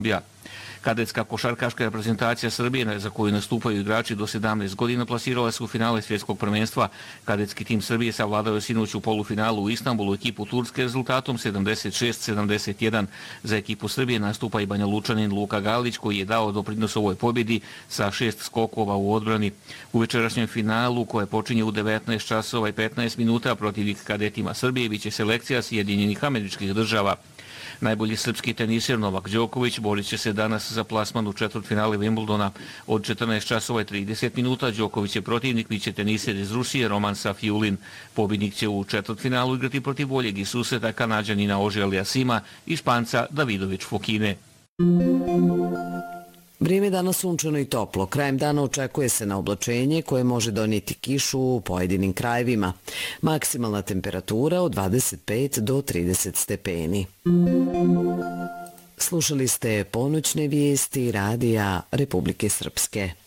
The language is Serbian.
Kadetska košarkaška reprezentacija Srbije, za koju nastupaju igrači do 17 godina, plasirala se u finale svjetskog prvenstva. Kadetski tim Srbije savladao je sinoć u polufinalu u Istanbulu ekipu Turske rezultatom 76-71. Za ekipu Srbije nastupa i Banja Lučanin Luka Galić, koji je dao doprinos ovoj pobjedi sa 6 skokova u odbrani. U večerašnjem finalu, koje počinje u 19 časova i 15 minuta, protivnik kadetima Srbije biće selekcija Sjedinjenih Američkih Država. Najbolji srpski teniser Novak Đoković borit će se danas za plasman u četvrtfinale Wimbledona. Od 14 časova i 30 minuta Đoković je protivnik, biće teniser iz Rusije Roman Safiulin. Pobjednik će u četvrtfinalu igrati protiv boljeg i susreta Kanađanina Ože Aliasima i Španca Davidović Fokine. Vrijeme je danas sunčano i toplo. Krajem dana očekuje se na oblačenje koje može donijeti kišu u pojedinim krajevima. Maksimalna temperatura od 25 do 30 stepeni. Slušali ste ponoćne vijesti Radija Republike Srpske.